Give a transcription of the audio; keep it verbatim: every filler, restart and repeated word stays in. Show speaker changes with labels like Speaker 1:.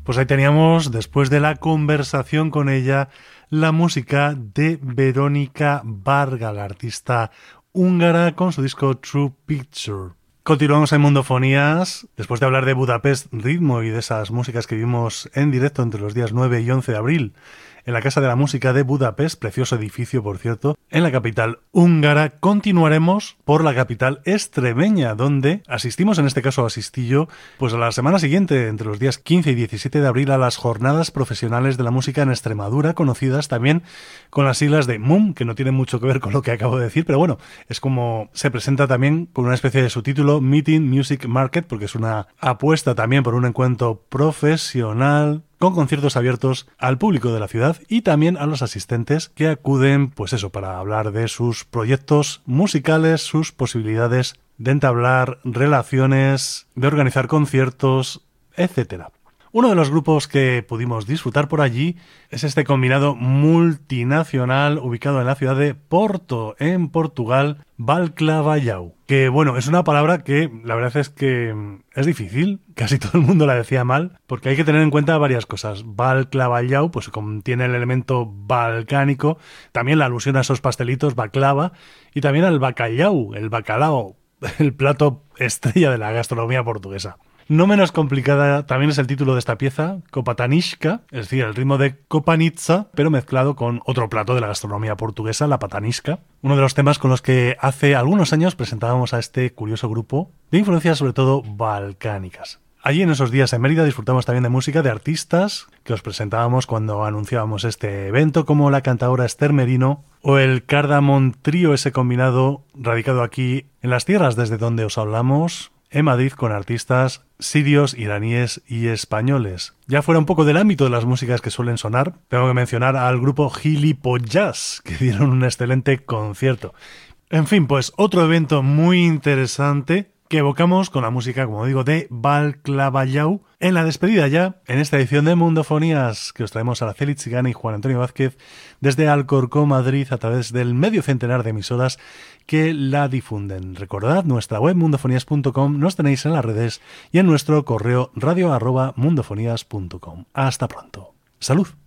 Speaker 1: Pues ahí teníamos, después de la conversación con ella, la música de Verónica Varga, la artista húngara, con su disco True Picture. Continuamos en Mundofonías, después de hablar de Budapest Ritmo y de esas músicas que vimos en directo entre los días nueve y once de abril en la Casa de la Música de Budapest, precioso edificio, por cierto, en la capital húngara. Continuaremos por la capital extremeña, donde asistimos, en este caso asistí yo, pues a la semana siguiente, entre los días quince y diecisiete de abril, a las Jornadas Profesionales de la Música en Extremadura, conocidas también con las siglas de M U M, que no tienen mucho que ver con lo que acabo de decir, pero bueno, es como se presenta también con una especie de subtítulo, Meeting Music Market, porque es una apuesta también por un encuentro profesional con conciertos abiertos al público de la ciudad y también a los asistentes que acuden, pues eso, para hablar de sus proyectos musicales, sus posibilidades de entablar relaciones, de organizar conciertos, etcétera. Uno de los grupos que pudimos disfrutar por allí es este combinado multinacional ubicado en la ciudad de Porto, en Portugal, Balclavallao. Que bueno, es una palabra que la verdad es que es difícil, casi todo el mundo la decía mal, porque hay que tener en cuenta varias cosas. Balclavallao pues contiene el elemento balcánico, también la alusión a esos pastelitos, baklava, y también al bacalhau, el bacalao, el plato estrella de la gastronomía portuguesa. No menos complicada también es el título de esta pieza, Kopataníska, es decir, el ritmo de Kopanica, pero mezclado con otro plato de la gastronomía portuguesa, la patanisca, uno de los temas con los que hace algunos años presentábamos a este curioso grupo de influencias sobre todo balcánicas. Allí en esos días en Mérida disfrutamos también de música de artistas que os presentábamos cuando anunciábamos este evento, como la cantadora Esther Merino o el Cardamom Trío, ese combinado radicado aquí en las tierras desde donde os hablamos, en Madrid, con artistas sirios, iraníes y españoles. Ya fuera un poco del ámbito de las músicas que suelen sonar, tengo que mencionar al grupo Gilipollas, que dieron un excelente concierto. En fin, pues otro evento muy interesante que evocamos con la música, como digo, de Balclavallao en la despedida ya, en esta edición de Mundofonías, que os traemos a Araceli Chigana y Juan Antonio Vázquez desde Alcorcón, Madrid, a través del medio centenar de emisoras que la difunden. Recordad nuestra web mundofonías punto com, nos tenéis en las redes y en nuestro correo radio arroba mundofonías punto com. Hasta pronto. ¡Salud!